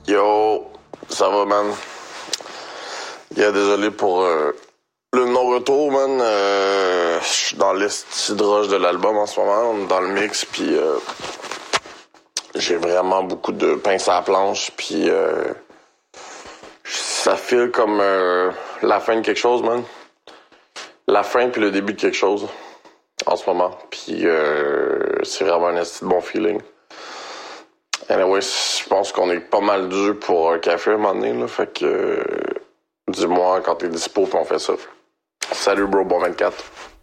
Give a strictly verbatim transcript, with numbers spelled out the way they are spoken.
Yo, ça va, man? Yeah, désolé pour euh, le non-retour, man. Euh, Je suis dans l'estidrage de l'album en ce moment. On est dans le mix, puis euh, j'ai vraiment beaucoup de pince à la planche, puis euh, ça file comme euh, la fin de quelque chose, man. La fin puis le début de quelque chose en ce moment. Puis euh, c'est vraiment un esti de bon feeling. Anyway, je pense qu'on est pas mal dû pour un café à un moment donné, là. Fait que euh, dis-moi quand t'es dispo puis on fait ça. Salut bro, bon vingt-quatre.